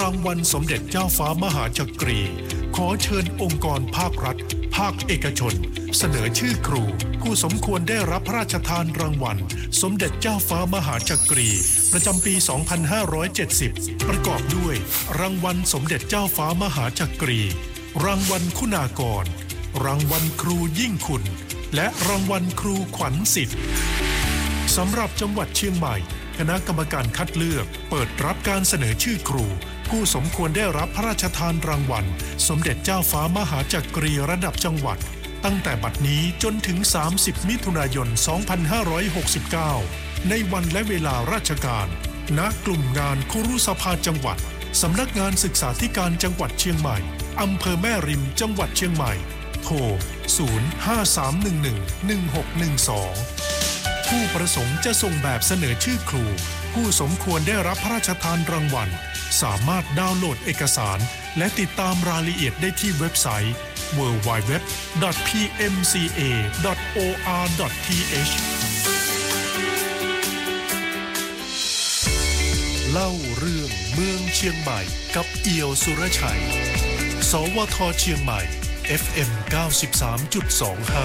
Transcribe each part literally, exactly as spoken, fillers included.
างวัลสมเด็จเจ้าฟ้ามหาจักรีขอเชิญองค์กรภาครัฐภาคเอกชนเสนอชื่อครูผู้สมควรได้รับพระราชทานรางวัลสมเด็จเจ้าฟ้ามหาจักรีประจำปี สองพันห้าร้อยเจ็ดสิบ ประกอบด้วยรางวัลสมเด็จเจ้าฟ้ามหาจักรีรางวัลคุณากรรางวัลครูยิ่งคุณและรางวัลครูขวัญสิทธิ์สำหรับจังหวัดเชียงใหม่คณะกรรมการคัดเลือกเปิดรับการเสนอชื่อครูผู้สมควรได้รับพระราชทานรางวัลสมเด็จเจ้าฟ้ามหาจักรีระดับจังหวัดตั้งแต่บัดนี้จนถึงสามสิบมิถุนายน สองพันห้าร้อยหกสิบเก้า ในวันและเวลาราชการณกลุ่มงานครุสภาจังหวัดสำนักงานศึกษาธิการจังหวัดเชียงใหม่อำเภอแม่ริมจังหวัดเชียงใหม่โทร ศูนย์ ห้า สาม หนึ่ง หนึ่ง หนึ่ง หก หนึ่ง สอง ผู้ประสงค์จะส่งแบบเสนอชื่อครูผู้สมควรได้รับพระราชทานรางวัลสามารถดาวน์โหลดเอกสารและติดตามรายละเอียดได้ที่เว็บไซต์ ดับเบิลยู ดับเบิลยู ดับเบิลยู ดอท พี เอ็ม ซี เอ ดอท โอ อาร์ ดอท ที เอช เล่าเรื่องเมืองเชียงใหม่กับเอี่ยวสุรชัยสวทเชียงใหม่ เอฟ เอ็ม เก้าสิบสามจุดสองห้า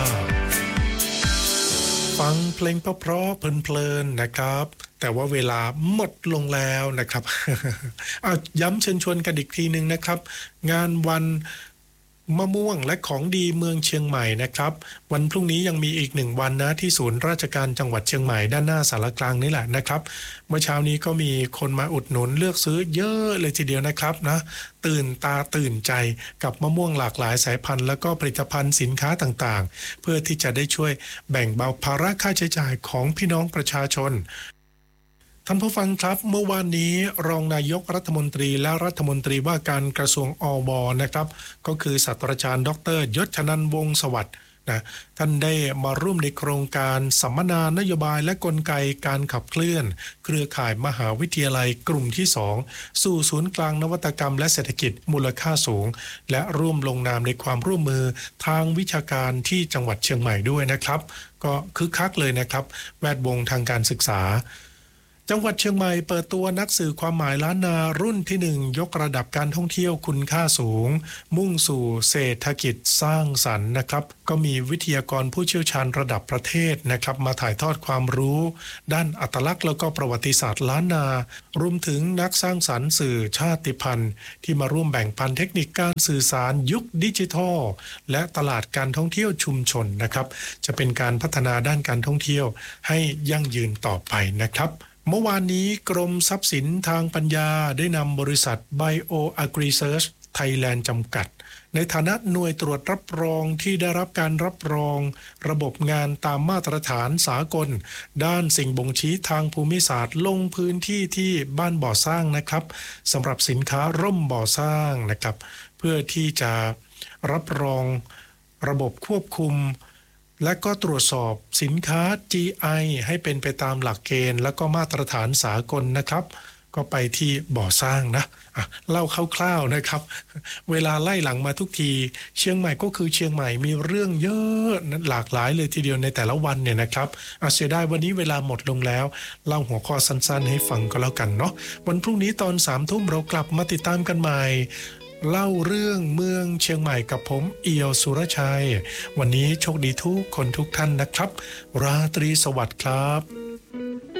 ฟังเพลงเพราะๆเพลินๆนะครับแต่ว่าเวลาหมดลงแล้วนะครับ เอาย้ำเชิญชวนกันอีกทีนึงนะครับงานวันมะม่วงและของดีเมืองเชียงใหม่นะครับวันพรุ่งนี้ยังมีอีกหนึ่งวันนะที่ศูนย์ราชการจังหวัดเชียงใหม่ด้านหน้าศาลากลางนี่แหละนะครับเมื่อเช้านี้ก็มีคนมาอุดหนุนเลือกซื้อเยอะเลยทีเดียวนะครับนะตื่นตาตื่นใจกับมะม่วงหลากหลายสายพันธุ์แล้วก็ผลิตภัณฑ์สินค้าต่างๆเพื่อที่จะได้ช่วยแบ่งเบาภาระค่าใช้จ่ายของพี่น้องประชาชนท่านผู้ฟังครับเมื่อวานนี้รองนายกรัฐมนตรีและรัฐมนตรีว่าการกระทรวงอวนะครับก็คือศาสตราจารย์ดรยศชนันท์วงศ์สวัสดิ์นะท่านได้มาร่วมในโครงการสัมมนานโยบายและกลไกการขับเคลื่อนเครือข่ายมหาวิทยาลัยกลุ่มที่สองสู่ศูนย์กลางนวัตกรรมและเศรษฐกิจมูลค่าสูงและร่วมลงนามในความร่วมมือทางวิชาการที่จังหวัดเชียงใหม่ด้วยนะครับก็คึกคักเลยนะครับแวดวงทางการศึกษาจังหวัดเชียงใหม่เปิดตัวนักสื่อความหมายล้านนารุ่นที่หนึ่งยกระดับการท่องเที่ยวคุณค่าสูงมุ่งสู่เศรษฐกิจสร้างสรรค์นะครับก็มีวิทยากรผู้เชี่ยวชาญระดับประเทศนะครับมาถ่ายทอดความรู้ด้านอัตลักษณ์แล้วก็ประวัติศาสตร์ล้านนารวมถึงนักสร้างสรรค์สื่อชาติพันธุ์ที่มาร่วมแบ่งปันเทคนิคการสื่อสารยุคดิจิทัลและตลาดการท่องเที่ยวชุมชนนะครับจะเป็นการพัฒนาด้านการท่องเที่ยวให้ยั่งยืนต่อไปนะครับเมื่อวานนี้กรมทรัพย์สินทางปัญญาได้นำบริษัท Bio Agri-Search Thailand จำกัดในฐานะหน่วยตรวจรับรองที่ได้รับการรับรองระบบงานตามมาตรฐานสากลด้านสิ่งบ่งชี้ทางภูมิศาสตร์ลงพื้นที่ที่บ้านบ่อสร้างนะครับสำหรับสินค้าร่มบ่อสร้างนะครับเพื่อที่จะรับรองระบบควบคุมและก็ตรวจสอบสินค้า จี ไอ ให้เป็นไปตามหลักเกณฑ์และก็มาตรฐานสากลนะครับก็ไปที่บ่อสร้างนะอ่ะเล่าคร่าวๆนะครับเวลาไล่หลังมาทุกทีเชียงใหม่ก็คือเชียงใหม่มีเรื่องเยอะหลากหลายเลยทีเดียวในแต่ละวันเนี่ยนะครับอ่ะเสียดายวันนี้เวลาหมดลงแล้วเล่าหัวข้อสั้นๆให้ฟังก็แล้วกันเนาะวันพรุ่งนี้ตอนสามทุ่มเรากลับมาติดตามกันใหม่เล่าเรื่องเมืองเชียงใหม่กับผมเอี่ยวสุรชัยวันนี้โชคดีทุกคนทุกท่านนะครับราตรีสวัสดิ์ครับ